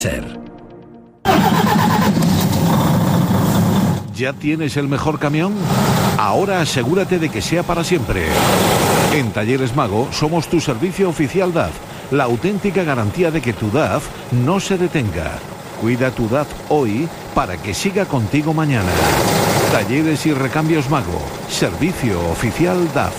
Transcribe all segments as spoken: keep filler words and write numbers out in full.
Ser. ¿Ya tienes el mejor camión? Ahora asegúrate de que sea para siempre. En Talleres Mago somos tu servicio oficial D A F, la auténtica garantía de que tu D A F no se detenga. Cuida tu D A F hoy para que siga contigo mañana. Talleres y Recambios Mago, servicio oficial D A F.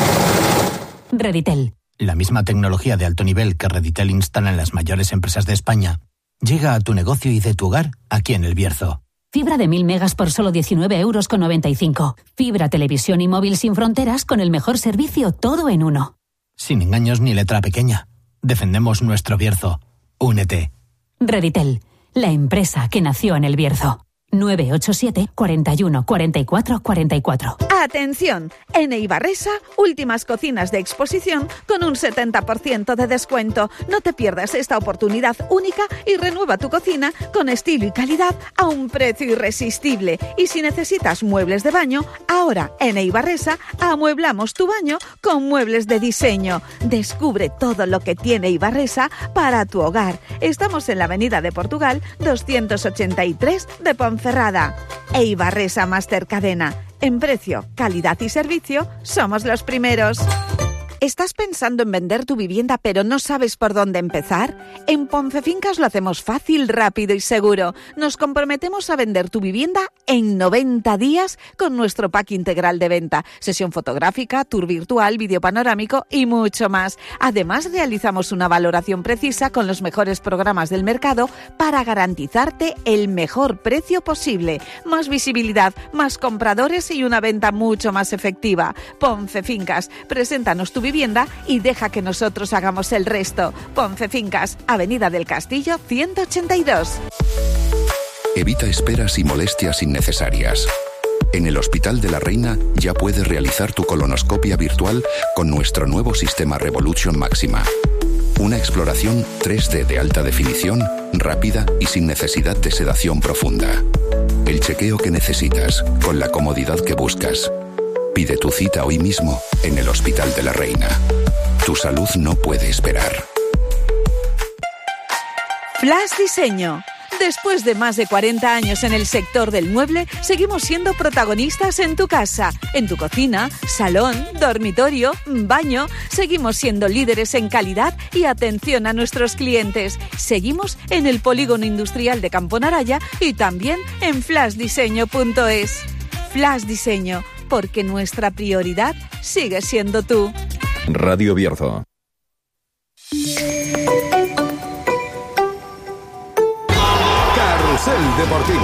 Reditel. La misma tecnología de alto nivel que Reditel instala en las mayores empresas de España llega a tu negocio y de tu hogar aquí en El Bierzo. Fibra de mil megas por solo diecinueve euros con noventa y cinco. Fibra, televisión y móvil sin fronteras con el mejor servicio, todo en uno. Sin engaños ni letra pequeña. Defendemos nuestro Bierzo. Únete. Reditel, la empresa que nació en El Bierzo. nueve ocho siete, cuarenta y uno, cuarenta y cuatro, cuarenta y cuatro. Atención, en Eibarresa, últimas cocinas de exposición con un setenta por ciento de descuento. No te pierdas esta oportunidad única y renueva tu cocina con estilo y calidad a un precio irresistible. Y si necesitas muebles de baño, ahora en Eibarresa amueblamos tu baño con muebles de diseño. Descubre todo lo que tiene Eibarresa para tu hogar. Estamos en la Avenida de Portugal doscientos ochenta y tres de Ponferrada. Cerrada. Eibarresa Master Cadena. En precio, calidad y servicio, somos los primeros. ¿Estás pensando en vender tu vivienda pero no sabes por dónde empezar? En Poncefincas lo hacemos fácil, rápido y seguro. Nos comprometemos a vender tu vivienda en noventa días con nuestro pack integral de venta. Sesión fotográfica, tour virtual, vídeo panorámico y mucho más. Además, realizamos una valoración precisa con los mejores programas del mercado para garantizarte el mejor precio posible. Más visibilidad, más compradores y una venta mucho más efectiva. Poncefincas, preséntanos tu vivienda vivienda y deja que nosotros hagamos el resto. Poncefincas, Avenida del Castillo ciento ochenta y dos. Evita esperas y molestias innecesarias. En el Hospital de la Reina ya puedes realizar tu colonoscopia virtual con nuestro nuevo sistema Revolution Máxima. Una exploración tres D de alta definición, rápida y sin necesidad de sedación profunda. El chequeo que necesitas, con la comodidad que buscas. Pide tu cita hoy mismo en el Hospital de la Reina. Tu salud no puede esperar. Flash Diseño. Después de más de cuarenta años en el sector del mueble, seguimos siendo protagonistas en tu casa, en tu cocina, salón, dormitorio, baño. Seguimos siendo líderes en calidad y atención a nuestros clientes. Seguimos en el Polígono Industrial de Campo Naraya y también en flash diseño punto es. Flash Diseño, porque nuestra prioridad sigue siendo tú. Radio Bierzo. Carrusel Deportivo.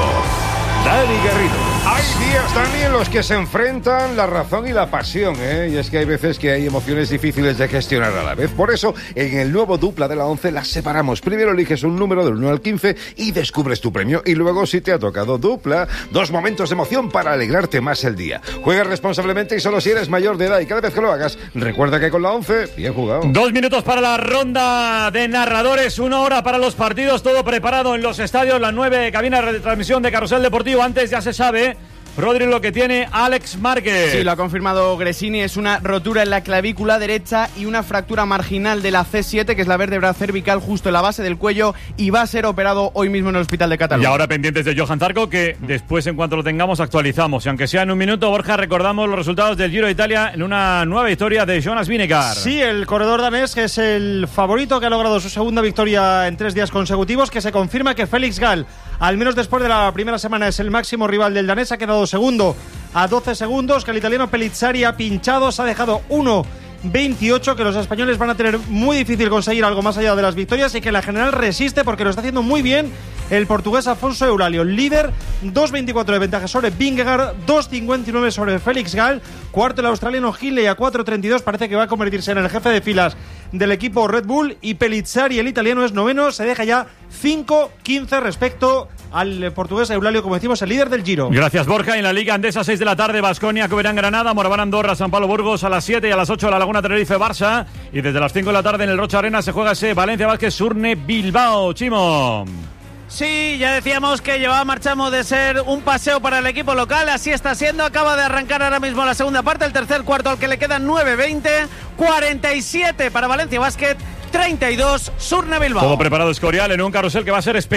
Dani Garrido. Hay días, Dani, en los que se enfrentan la razón y la pasión, ¿eh? Y es que hay veces que hay emociones difíciles de gestionar a la vez. Por eso, en el nuevo Dupla de la once las separamos. Primero eliges un número del uno al quince y descubres tu premio. Y luego, si te ha tocado Dupla, dos momentos de emoción para alegrarte más el día. Juega responsablemente y solo si eres mayor de edad. Y cada vez que lo hagas, recuerda que con la once, bien jugado. Dos minutos para la ronda de narradores, una hora para los partidos, todo preparado en los estadios, las nueve cabinas de retransmisión de Carrusel Deportivo. Antes ya se sabe, Rodri, lo que tiene Alex Márquez. Sí, lo ha confirmado Gresini, es una rotura en la clavícula derecha y una fractura marginal de la C siete, que es la vértebra cervical justo en la base del cuello, y va a ser operado hoy mismo en el Hospital de Cataluña. Y ahora pendientes de Johan Zarco, que después, en cuanto lo tengamos, actualizamos. Y aunque sea en un minuto, Borja, recordamos los resultados del Giro de Italia en una nueva victoria de Jonas Vingegaard. Sí, el corredor danés, que es el favorito, que ha logrado su segunda victoria en tres días consecutivos, que se confirma que Félix Gall, al menos después de la primera semana, es el máximo rival del danés. Ha quedado segundo a doce segundos, que el italiano Pellizzari ha pinchado, se ha dejado uno veintiocho, que los españoles van a tener muy difícil conseguir algo más allá de las victorias, y que la general resiste porque lo está haciendo muy bien el portugués Afonso Eulálio, líder, dos veinticuatro de ventaja sobre Vingegaard, dos cincuenta y nueve sobre Félix Gall, cuarto el australiano Hindley a cuatro treinta y dos, parece que va a convertirse en el jefe de filas del equipo Red Bull, y Pellizzari, el italiano, es noveno, se deja ya cinco quince respecto al portugués Eulálio, como decimos, el líder del Giro. Gracias, Borja. En la Liga Andesa, seis de la tarde, Baskonia, Coberán, Granada, Moraván, Andorra, San Pablo, Burgos, a las siete, y a las ocho La Laguna, Tenerife, Barça, y desde las cinco de la tarde en el Rocha Arena se juega ese Valencia Vázquez Surne Bilbao. Chimo. Sí, ya decíamos que llevaba marchamos de ser un paseo para el equipo local, así está siendo. Acaba de arrancar ahora mismo la segunda parte, el tercer cuarto al que le quedan nueve veinte, cuarenta y siete para Valencia Basket, treinta y dos, Surne Bilbao. Todo preparado Escorial en un carrusel que va a ser espectacular.